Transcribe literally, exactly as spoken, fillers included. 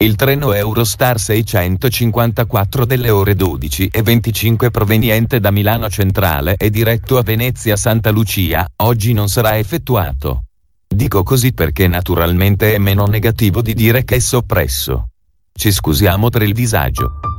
Il treno Eurostar seicentocinquantaquattro delle ore dodici e venticinque proveniente da Milano Centrale e diretto a Venezia Santa Lucia, oggi non sarà effettuato. Dico così perché naturalmente è meno negativo di dire che è soppresso. Ci scusiamo per il disagio.